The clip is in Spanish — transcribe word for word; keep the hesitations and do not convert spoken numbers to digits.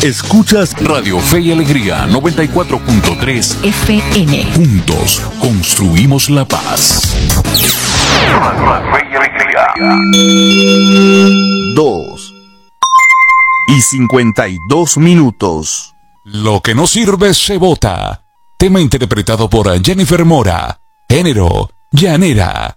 Escuchas Radio Fe y Alegría noventa y cuatro punto tres F M. Juntos construimos la paz. Radio Fe y Alegría. Dos y cincuenta y dos minutos. Lo que no sirve se vota. Tema interpretado por Jennifer Mora. Género, llanera.